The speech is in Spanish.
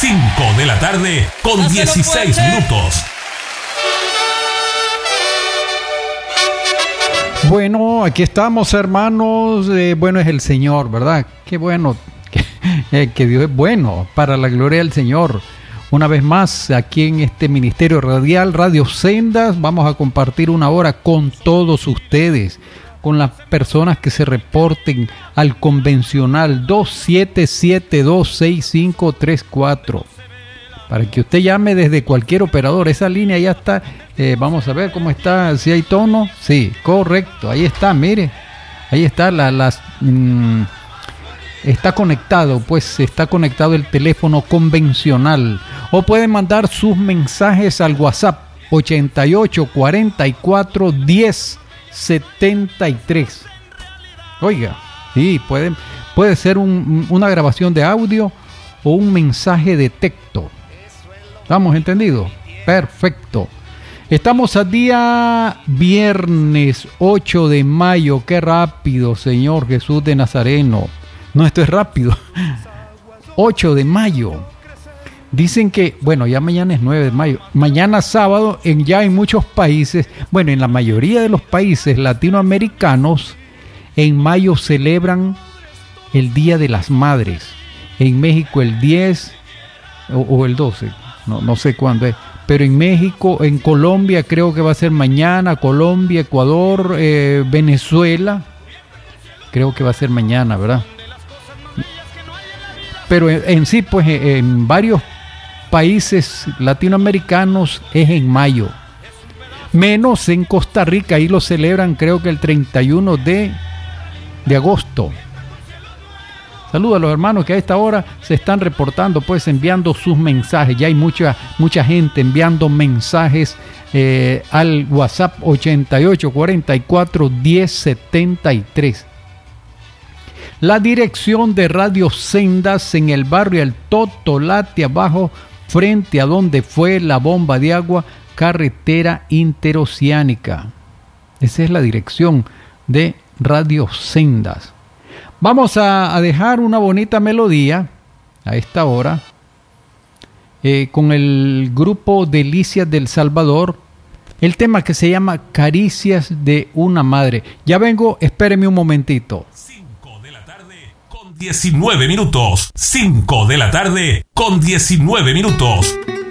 5 de la tarde con 16 minutos. Bueno, aquí estamos, hermanos. Bueno es el Señor, ¿verdad? Qué bueno que Dios es bueno, para la gloria del Señor. Una vez más, aquí en este Ministerio Radial, Radio Sendas, vamos a compartir una hora con todos ustedes, con las personas que se reporten al convencional 27726534. Para que usted llame desde cualquier operador. Esa línea ya está. Vamos a ver cómo está. Si hay tono. Sí, correcto. Ahí está, mire. Ahí está. Está conectado. Pues está conectado el teléfono convencional. O pueden mandar sus mensajes al WhatsApp 88441073. Oiga, sí, puede ser una grabación de audio o un mensaje de texto. ¿Estamos entendidos? Perfecto. Estamos a día viernes 8 de mayo. Qué rápido, Señor Jesús de Nazareno. No, esto es rápido. 8 de mayo. Dicen que, bueno, ya mañana es 9 de mayo. Mañana sábado, ya en muchos países, bueno, en la mayoría de los países latinoamericanos, en mayo celebran el Día de las Madres. En México el 10 o el 12. No sé cuándo es, pero en México, en Colombia creo que va a ser mañana, Colombia, Ecuador, Venezuela, creo que va a ser mañana, ¿verdad? Pero en sí, pues en varios países latinoamericanos es en mayo, menos en Costa Rica, ahí lo celebran creo que el 31 de agosto. Saludos a los hermanos que a esta hora se están reportando, pues enviando sus mensajes. Ya hay mucha gente enviando mensajes al WhatsApp 88441073. La dirección de Radio Sendas en el barrio El Totolate, abajo, frente a donde fue la bomba de agua, carretera interoceánica. Esa es la dirección de Radio Sendas. Vamos a dejar una bonita melodía a esta hora con el grupo Delicias del Salvador, el tema que se llama Caricias de una Madre. Ya vengo, espéreme un momentito. 5 de la tarde con 19 minutos. 5 de la tarde con 19 minutos.